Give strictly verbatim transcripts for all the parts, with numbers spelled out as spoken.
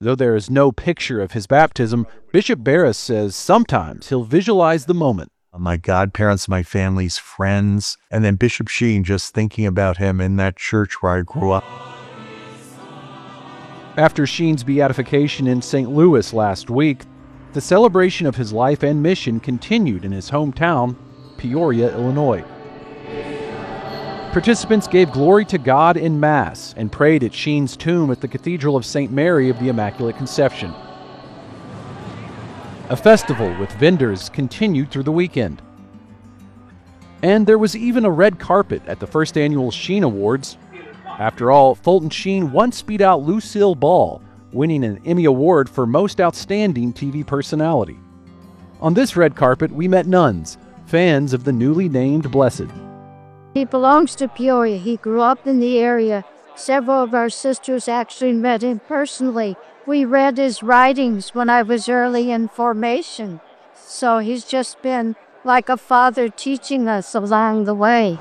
Though there is no picture of his baptism, Bishop Barris says sometimes he'll visualize the moment. My godparents, my family's friends, and then Bishop Sheen, just thinking about him in that church where I grew up. After Sheen's beatification in Saint Louis last week, the celebration of his life and mission continued in his hometown, Peoria, Illinois. Participants gave glory to God in Mass and prayed at Sheen's tomb at the Cathedral of Saint Mary of the Immaculate Conception. A festival with vendors continued through the weekend. And there was even a red carpet at the first annual Sheen Awards. After all, Fulton Sheen once beat out Lucille Ball, winning an Emmy Award for Most Outstanding T V Personality. On this red carpet, we met nuns, fans of the newly named Blessed. He belongs to Peoria. He grew up in the area. Several of our sisters actually met him personally. We read his writings when I was early in formation. So he's just been like a father teaching us along the way.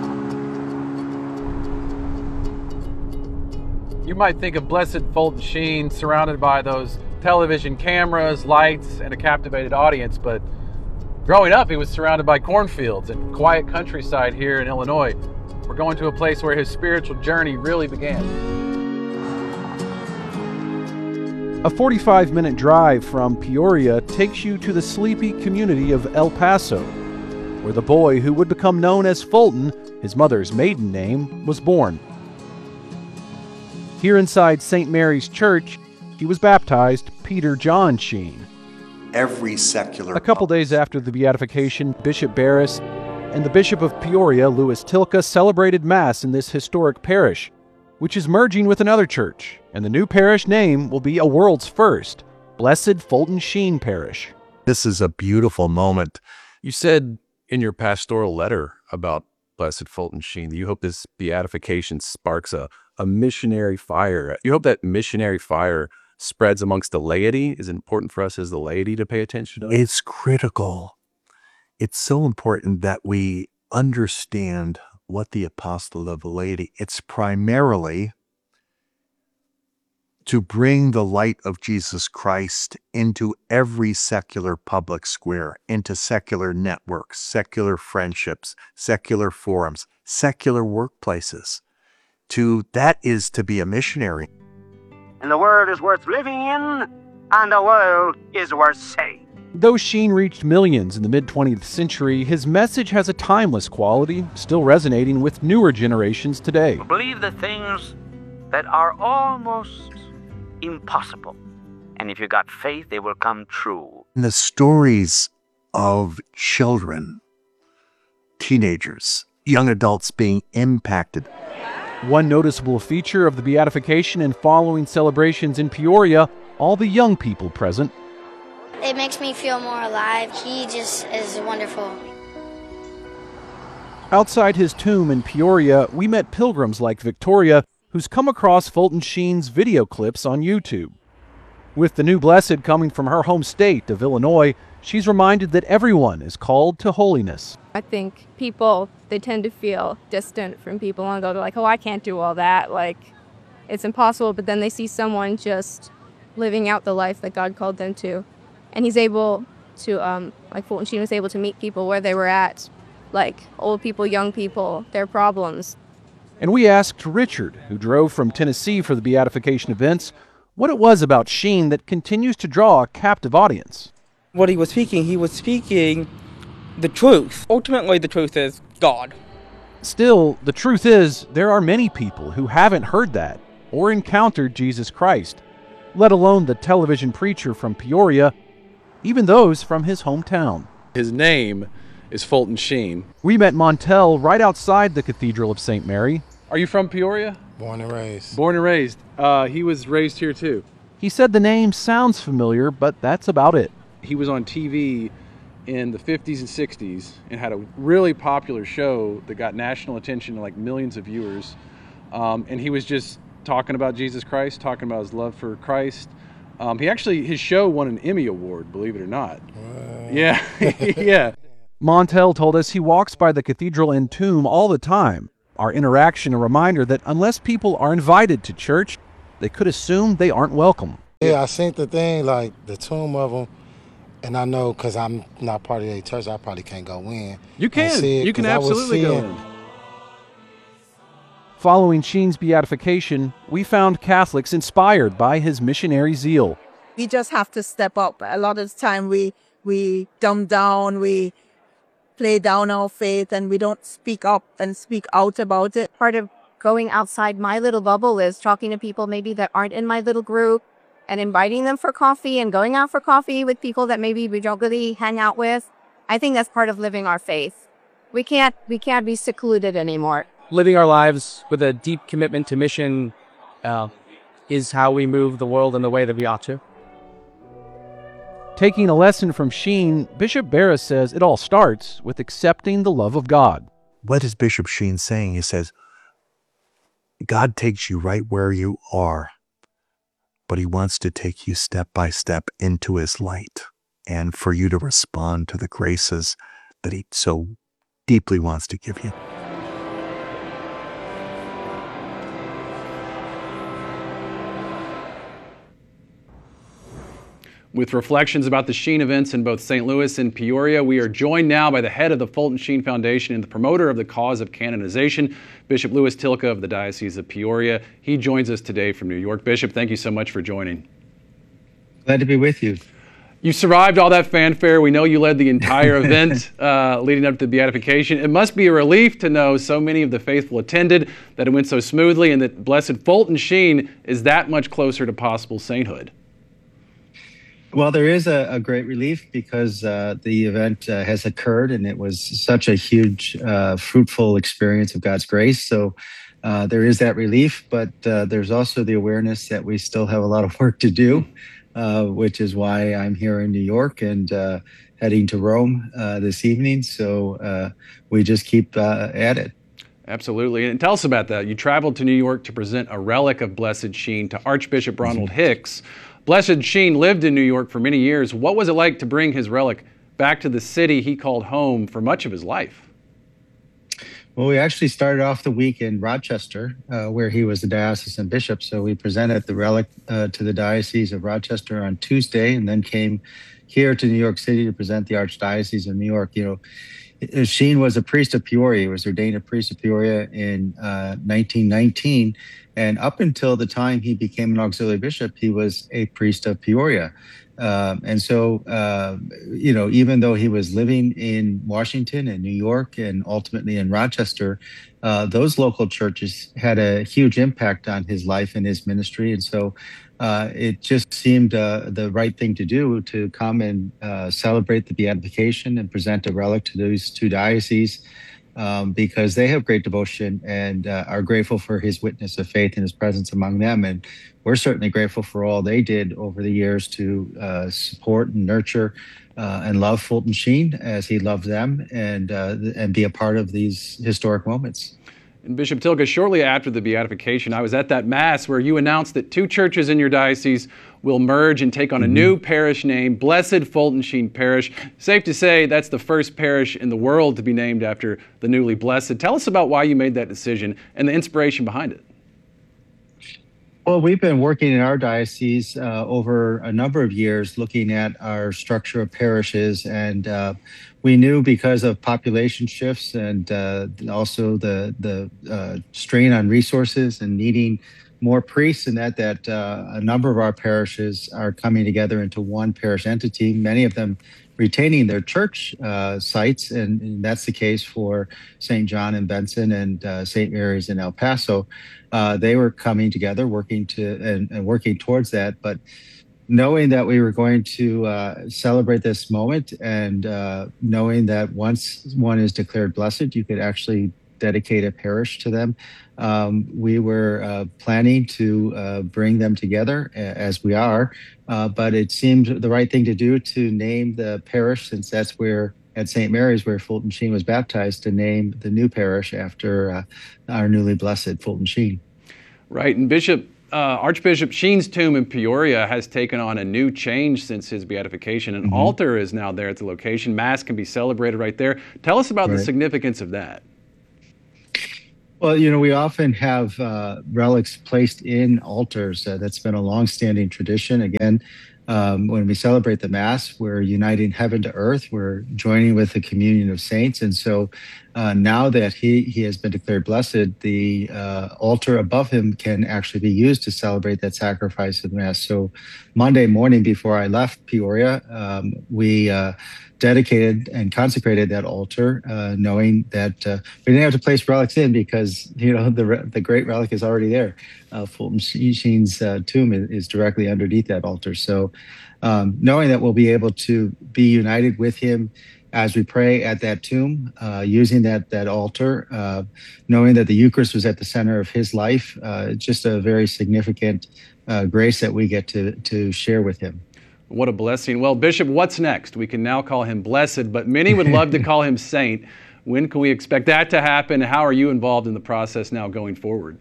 You might think of Blessed Fulton Sheen surrounded by those television cameras, lights, and a captivated audience, but growing up, he was surrounded by cornfields and quiet countryside here in Illinois. We're going to a place where his spiritual journey really began. A forty-five minute drive from Peoria takes you to the sleepy community of El Paso, where the boy who would become known as Fulton, his mother's maiden name, was born. Here inside Saint Mary's Church, he was baptized Peter John Sheen. Every secular... A couple days after the beatification, Bishop Barris and the Bishop of Peoria, Louis Tilka, celebrated Mass in this historic parish, which is merging with another church, and the new parish name will be a world's first, Blessed Fulton Sheen Parish. This is a beautiful moment. You said in your pastoral letter about Blessed Fulton Sheen that you hope this beatification sparks a, a missionary fire. You hope that missionary fire spreads amongst the laity. Is it important for us as the laity to pay attention to it? It's critical. It's so important that we understand what the apostle of the laity, it's primarily to bring the light of Jesus Christ into every secular public square, into secular networks, secular friendships, secular forums, secular workplaces. To that is to be a missionary. And the world is worth living in, and the world is worth saving. Though Sheen reached millions in the mid-twentieth century, his message has a timeless quality, still resonating with newer generations today. Believe the things that are almost impossible. And if you got faith, they will come true. And the stories of children, teenagers, young adults being impacted. One noticeable feature of the beatification and following celebrations in Peoria, all the young people present. It makes me feel more alive. He just is wonderful. Outside his tomb in Peoria, we met pilgrims like Victoria, who's come across Fulton Sheen's video clips on YouTube. With the new Blessed coming from her home state of Illinois, she's reminded that everyone is called to holiness. I think people, they tend to feel distant from people and go, they're like, oh, I can't do all that. Like, it's impossible. But then they see someone just living out the life that God called them to. And he's able to, um, like Fulton Sheen was able to meet people where they were at, like old people, young people, their problems. And we asked Richard, who drove from Tennessee for the beatification events, what it was about Sheen that continues to draw a captive audience. What he was speaking, he was speaking the truth. Ultimately, the truth is God. Still, the truth is, there are many people who haven't heard that or encountered Jesus Christ, let alone the television preacher from Peoria, even those from his hometown. His name is Fulton Sheen. We met Montel right outside the Cathedral of Saint Mary. Are you from Peoria? Born and raised. Born and raised. Uh, he was raised here too. He said the name sounds familiar, but that's about it. He was on T V in the fifties and sixties and had a really popular show that got national attention to like millions of viewers. Um, and he was just talking about Jesus Christ, talking about his love for Christ. Um, he actually, his show won an Emmy Award, believe it or not. What? Yeah, yeah. Montel told us he walks by the cathedral and tomb all the time. Our interaction a reminder that unless people are invited to church, they could assume they aren't welcome. Yeah, I seen the thing, like the tomb of him, and I know because I'm not part of a church, I probably can't go in. You can. See it, you can 'cause I was absolutely go seeing- in. Following Sheen's beatification, we found Catholics inspired by his missionary zeal. We just have to step up. A lot of the time we we dumb down, we play down our faith, and we don't speak up and speak out about it. Part of going outside my little bubble is talking to people maybe that aren't in my little group and inviting them for coffee and going out for coffee with people that maybe we don't really hang out with. I think that's part of living our faith. We can't we can't be secluded anymore. Living our lives with a deep commitment to mission uh, is how we move the world in the way that we ought to. Taking a lesson from Sheen, Bishop Barris says it all starts with accepting the love of God. What is Bishop Sheen saying? He says, God takes you right where you are, but he wants to take you step by step into his light and for you to respond to the graces that he so deeply wants to give you. With reflections about the Sheen events in both Saint Louis and Peoria, we are joined now by the head of the Fulton Sheen Foundation and the promoter of the cause of canonization, Bishop Louis Tilka of the Diocese of Peoria. He joins us today from New York. Bishop, thank you so much for joining. Glad to be with you. You survived all that fanfare. We know you led the entire event uh, leading up to the beatification. It must be a relief to know so many of the faithful attended, that it went so smoothly, and that Blessed Fulton Sheen is that much closer to possible sainthood. Well, there is a, a great relief because uh, the event uh, has occurred, and it was such a huge, uh, fruitful experience of God's grace. So uh, there is that relief, but uh, there's also the awareness that we still have a lot of work to do, uh, which is why I'm here in New York and uh, heading to Rome uh, this evening. So uh, we just keep uh, at it. Absolutely. And tell us about that. You traveled to New York to present a relic of Blessed Sheen to Archbishop Ronald Hicks. Blessed Sheen lived in New York for many years. What was it like to bring his relic back to the city he called home for much of his life? Well, we actually started off the week in Rochester, uh, where he was the diocesan bishop. So we presented the relic uh, to the Diocese of Rochester on Tuesday, and then came here to New York City to present the Archdiocese of New York. You know, Sheen was a priest of Peoria. He was ordained a priest of Peoria in uh, nineteen nineteen. And up until the time he became an auxiliary bishop, he was a priest of Peoria. Um, and so, uh, you know, even though he was living in Washington and New York and ultimately in Rochester, uh, those local churches had a huge impact on his life and his ministry. And so uh, it just seemed uh, the right thing to do to come and uh, celebrate the beatification and present a relic to those two dioceses. Um, because they have great devotion and uh, are grateful for his witness of faith and his presence among them. And we're certainly grateful for all they did over the years to uh, support and nurture uh, and love Fulton Sheen as he loved them, and uh, and be a part of these historic moments. And Bishop Tilka, shortly after the beatification, I was at that Mass where you announced that two churches in your diocese will merge and take on a new parish name, Blessed Fulton Sheen Parish. Safe to say that's the first parish in the world to be named after the newly blessed. Tell us about why you made that decision and the inspiration behind it. Well, we've been working in our diocese uh, over a number of years looking at our structure of parishes, and uh, we knew because of population shifts and uh, also the, the uh, strain on resources and needing more priests, and that that uh, a number of our parishes are coming together into one parish entity, many of them retaining their church uh, sites, and, and that's the case for Saint John in Benson and uh, Saint Mary's in El Paso. Uh, they were coming together, working to and, and working towards that, but knowing that we were going to uh, celebrate this moment, and uh, knowing that once one is declared blessed, you could actually dedicate a parish to them. Um, we were uh, planning to uh, bring them together, as we are, uh, but it seemed the right thing to do to name the parish, since that's where, at Saint Mary's, where Fulton Sheen was baptized, to name the new parish after uh, our newly blessed Fulton Sheen. Right, and Bishop, uh, Archbishop Sheen's tomb in Peoria has taken on a new change since his beatification. An mm-hmm. altar is now there at the location. Mass can be celebrated right there. Tell us about right. the significance of that. Well, you know, we often have uh, relics placed in altars. Uh, that's been a long-standing tradition. Again, um, when we celebrate the Mass, we're uniting heaven to earth. We're joining with the communion of saints. And so uh, now that he, he has been declared blessed, the uh, altar above him can actually be used to celebrate that sacrifice of the Mass. So Monday morning before I left Peoria, um, we uh, dedicated and consecrated that altar, uh, knowing that uh, we didn't have to place relics in because, you know, the re- the great relic is already there. Uh, Fulton Sheen's uh, tomb is, is directly underneath that altar. So um, knowing that we'll be able to be united with him as we pray at that tomb, uh, using that that altar, uh, knowing that the Eucharist was at the center of his life, uh, just a very significant uh, grace that we get to to share with him. What a blessing. Well, Bishop, what's next? We can now call him blessed, but many would love to call him saint. When can we expect that to happen? How are you involved in the process now going forward?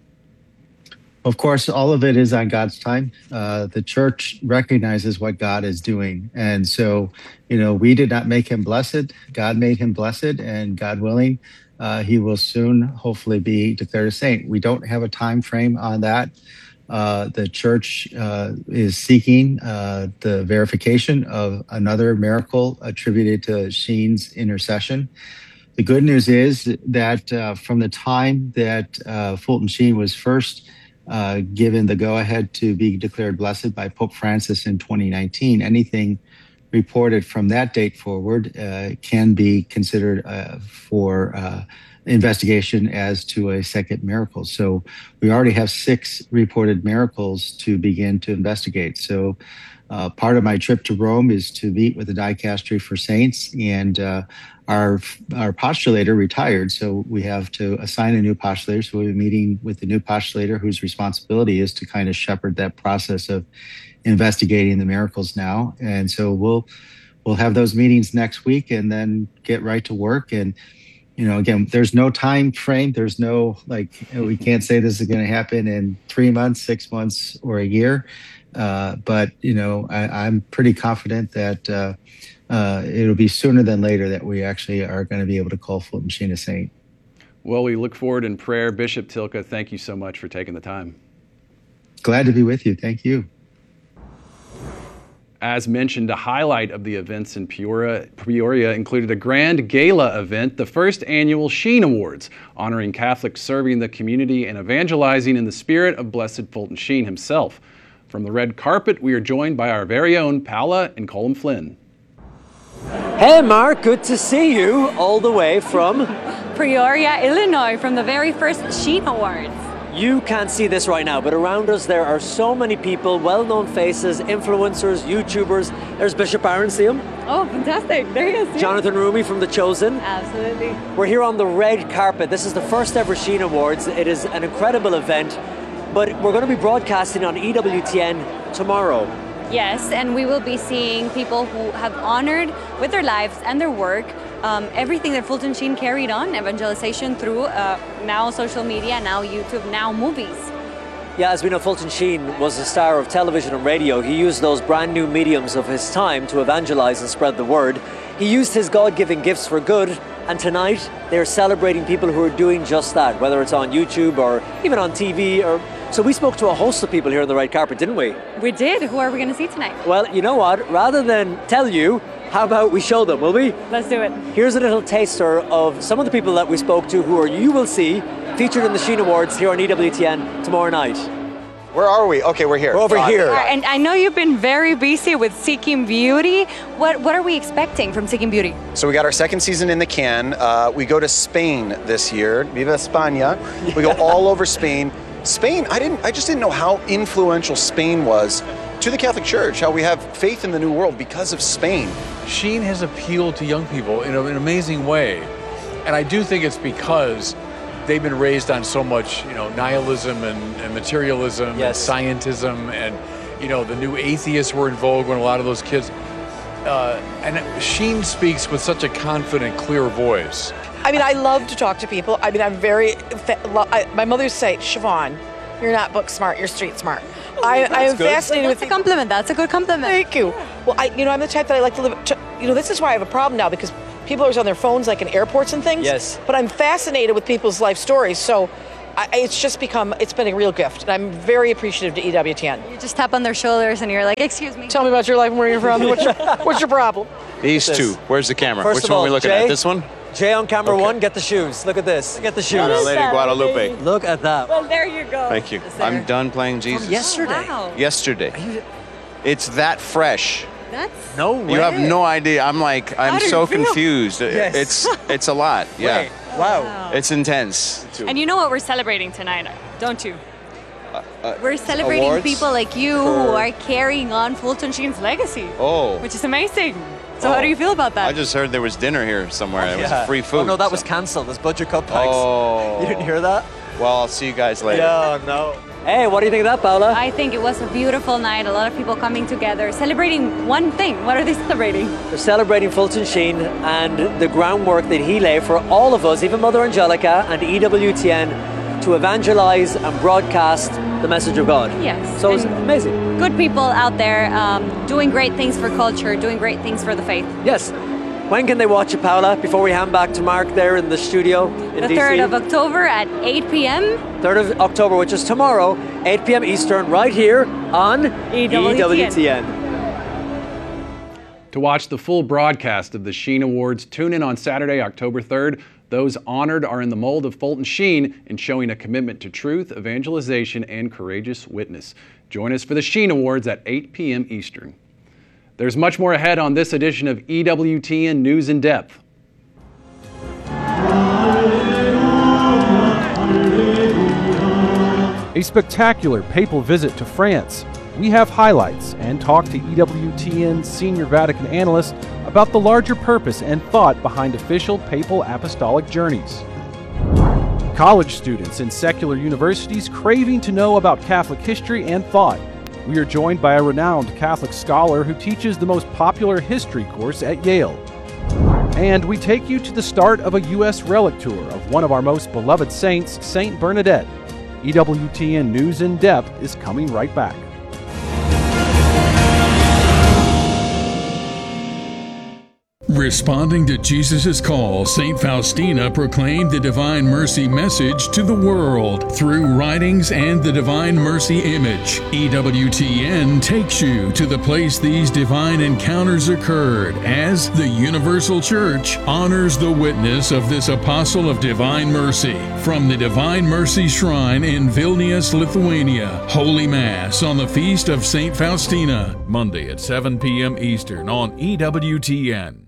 Of course, all of it is on God's time. Uh, the church recognizes what God is doing. And so, you know, we did not make him blessed. God made him blessed, and God willing, uh, he will soon hopefully be declared a saint. We don't have a time frame on that. Uh, the church uh, is seeking uh, the verification of another miracle attributed to Sheen's intercession. The good news is that uh, from the time that uh, Fulton Sheen was first uh, given the go-ahead to be declared blessed by Pope Francis in twenty nineteen, anything reported from that date forward uh, can be considered uh, for uh, investigation as to a second miracle. So we already have six reported miracles to begin to investigate. So uh, part of my trip to Rome is to meet with the Dicastery for Saints, and uh, our our postulator retired, so we have to assign a new postulator. So we'll be meeting with the new postulator, whose responsibility is to kind of shepherd that process of investigating the miracles now. And so we'll we'll have those meetings next week and then get right to work. And you know, again, there's no time frame. There's no, like, you know, we can't say this is going to happen in three months, six months, or a year. Uh, but, you know, I, I'm pretty confident that uh, uh, it'll be sooner than later that we actually are going to be able to call Fulton Sheen a saint. Well, we look forward in prayer. Bishop Tylka, thank you so much for taking the time. Glad to be with you. Thank you. As mentioned, a highlight of the events in Peoria, Peoria included a grand gala event, the first annual Sheen Awards, honoring Catholics serving the community and evangelizing in the spirit of Blessed Fulton Sheen himself. From the red carpet, we are joined by our very own Paula and Colin Flynn. Hey Mark, good to see you all the way from Peoria, Illinois, from the very first Sheen Awards. You can't see this right now, but around us there are so many people, well-known faces, influencers, YouTubers. There's Bishop Aaron, see him? Oh, fantastic. There he is. Yeah. Jonathan Rumi from The Chosen. Absolutely. We're here on the red carpet. This is the first ever Sheen Awards. It is an incredible event, but we're going to be broadcasting on E W T N tomorrow. Yes, and we will be seeing people who have honored with their lives and their work Um, everything that Fulton Sheen carried on, evangelization through uh, now social media, now YouTube, now movies. Yeah, as we know, Fulton Sheen was a star of television and radio. He used those brand new mediums of his time to evangelize and spread the word. He used his God-given gifts for good, and tonight they're celebrating people who are doing just that, whether it's on YouTube or even on T V. Or so we spoke to a host of people here on the red carpet, didn't we? We did. Who are we going to see tonight? Well, you know what? Rather than tell you, how about we show them, will we? Let's do it. Here's a little taster of some of the people that we spoke to who are, you will see, featured in the Sheen Awards here on E W T N tomorrow night. Where are we? Okay, we're here. We're over here. Right, and I know you've been very busy with Seeking Beauty. What what are we expecting from Seeking Beauty? So we got our second season in the can. Uh, we go to Spain this year. Viva España. We go all over Spain. Spain, I didn't. I just didn't know how influential Spain was to the Catholic Church, how we have faith in the New World because of Spain. Sheen has appealed to young people in an amazing way. And I do think it's because they've been raised on so much, you know, nihilism and, and materialism yes. and scientism, and, you know, the new atheists were in vogue when a lot of those kids, uh, and Sheen speaks with such a confident, clear voice. I mean, I love to talk to people. I mean, I'm very, I, my mother say, Siobhan, you're not book smart, you're street smart. I, I am fascinated That's with a compliment. That's a good compliment. Thank you. Well, I, you know, I'm the type that I like to live. To, you know, this is why I have a problem now, because people are always on their phones, like in airports and things. Yes. But I'm fascinated with people's life stories. So I, it's just become, it's been a real gift. And I'm very appreciative to E W T N. You just tap on their shoulders and you're like, excuse me. Tell me about your life and where you're from. What's your, what's your problem? These two. Where's the camera? First Which of one all, are we looking Jay, at? This one? Jay on camera one, get the shoes. Look at this. Get the shoes. Our Lady of Guadalupe. Look at that. Well, there you go. Thank you. I'm done playing Jesus. From yesterday. Wow. Yesterday. It's that fresh. That's No way. You have no idea. I'm like, I'm How do you so feel? confused. Yes. It's it's a lot. Yeah. Wait, wow. It's intense. And you know what we're celebrating tonight, don't you? Uh, We're celebrating awards people like you for- who are carrying on Fulton Sheen's legacy, Oh. which is amazing. So Oh. how do you feel about that? I just heard there was dinner here somewhere. It was Yeah. free food. Oh, no, that so- was cancelled. There's budget cutbacks. Oh. You didn't hear that? Well, I'll see you guys later. Yeah, no. Hey, what do you think of that, Paula? I think it was a beautiful night. A lot of people coming together, celebrating one thing. What are they celebrating? They're celebrating Fulton Sheen and the groundwork that he laid for all of us, even Mother Angelica and E W T N, to evangelize and broadcast the message of God. Yes. So it's And amazing. Good people out there um, doing great things for culture, doing great things for the faith. Yes. When can they watch it, Paula, before we hand back to Mark there in the studio in The D C? third of October at eight p.m. third of October, which is tomorrow, eight p.m. Eastern, right here on E W T N. To watch the full broadcast of the Sheen Awards, tune in on Saturday, October third. Those honored are in the mold of Fulton Sheen in showing a commitment to truth, evangelization, and courageous witness. Join us for the Sheen Awards at eight p.m. Eastern. There's much more ahead on this edition of E W T N News in Depth. A spectacular papal visit to France. We have highlights and talk to E W T N senior Vatican analyst about the larger purpose and thought behind official papal apostolic journeys. College students in secular universities craving to know about Catholic history and thought. We are joined by a renowned Catholic scholar who teaches the most popular history course at Yale. And we take you to the start of a U S relic tour of one of our most beloved saints, Saint Bernadette. E W T N News in Depth is coming right back. Responding to Jesus' call, Saint Faustina proclaimed the Divine Mercy message to the world through writings and the Divine Mercy image. E W T N takes you to the place these divine encounters occurred as the Universal Church honors the witness of this apostle of Divine Mercy. From the Divine Mercy Shrine in Vilnius, Lithuania, Holy Mass on the Feast of Saint Faustina, Monday at seven p.m. Eastern on E W T N.